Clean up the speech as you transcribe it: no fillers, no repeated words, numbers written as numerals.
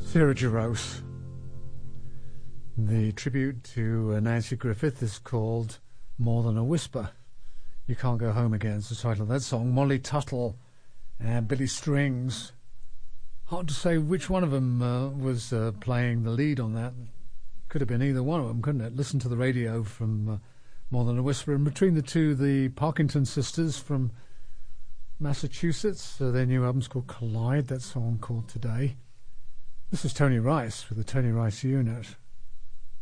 Sarah Jarosz. The tribute to Nancy Griffith is called More Than a Whisper. You Can't Go Home Again is the title of that song. Molly Tuttle and Billy Strings. Hard to say which one of them was playing the lead on that. Could have been either one of them, couldn't it? Listen to the radio from More Than a Whisper. And between the two, the Parkinson sisters from Massachusetts. Their new album's called Collide. That song called Today. This is Tony Rice with the Tony Rice Unit.